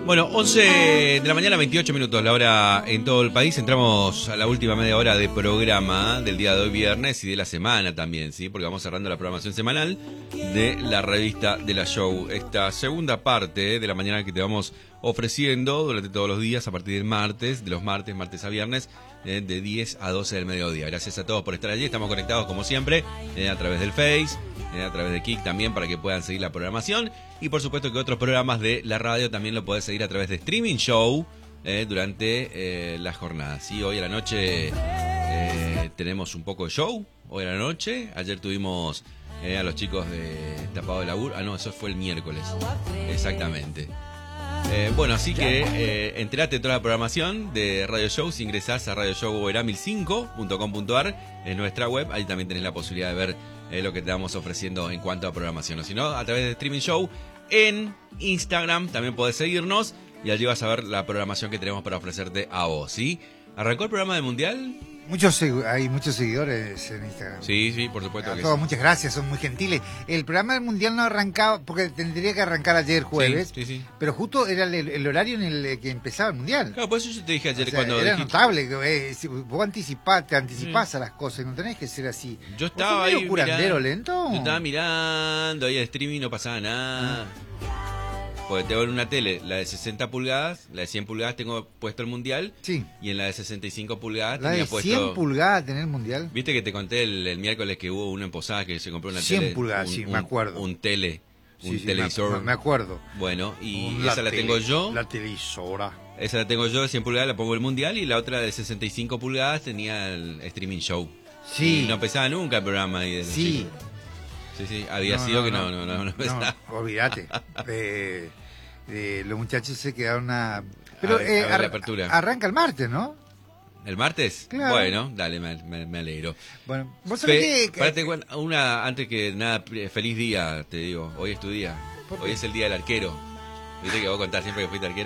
Bueno, 11 de la mañana, 28 minutos, la hora en todo el país. Entramos a la última media hora de programa del día de hoy viernes y de la semana también, ¿sí? Porque vamos cerrando la programación semanal de la revista de la Show. Esta segunda parte de la mañana que te vamos ofreciendo durante todos los días a partir del martes, de los martes a viernes, de 10 a 12 del mediodía. Gracias a todos por estar allí. Estamos conectados como siempre a través del Face, a través de Kik también para que puedan seguir la programación. Y por supuesto que otros programas de la radio también lo podés seguir a través de Streaming Show durante las jornadas. ¿Sí? Hoy a la noche tenemos un poco de show. Hoy a la noche. Ayer tuvimos a los chicos de Tapado de Laburo. Ah, no, eso fue el miércoles. Exactamente. Bueno, así que enterate de toda la programación de Radio Show si ingresás a radioshowgoberamil5.com.ar en nuestra web. Ahí también tenés la posibilidad de ver lo que te vamos ofreciendo en cuanto a programación. O si no, a través de Streaming Show en Instagram también podés seguirnos y allí vas a ver la programación que tenemos para ofrecerte a vos, ¿sí? ¿Arrancó el programa del Mundial? Hay muchos seguidores en Instagram. Sí, por supuesto que todos, sí. muchas gracias, son muy gentiles. El programa del Mundial no arrancaba, porque tendría que arrancar ayer jueves, sí. pero justo era el horario en el que empezaba el Mundial. Claro, por eso yo te dije ayer Era dijiste... notable, si vos te anticipás a las cosas, no tenés que ser así. Yo estaba ahí curandero lento. Yo estaba mirando ahí el streaming y no pasaba nada. Porque tengo en una tele, la de 60 pulgadas, la de 100 pulgadas tengo puesto el Mundial. Sí. Y en la de 65 pulgadas La tenía de 100 puesto... pulgadas tener el Mundial. Viste que te conté el miércoles que hubo una en Posada que se compró una 100 tele. pulgadas, sí, me acuerdo. Un televisor. Me acuerdo. Bueno, y esa la tengo yo. La televisora. Esa la tengo yo de 100 pulgadas, la pongo el Mundial. Y la otra de 65 pulgadas tenía el Streaming Show. Sí. Y no empezaba nunca el programa ahí de los Sí. chicos. Sí, había sido que no empezaba. No, olvídate. Los muchachos se quedaron a... Pero la apertura. Arranca el martes, ¿no? ¿El martes? Claro. Bueno, dale, me alegro. Bueno, vos sabés antes que nada, feliz día, te digo. Hoy es tu día. Hoy es el día del arquero. Viste que vos contás siempre que fuiste arquero.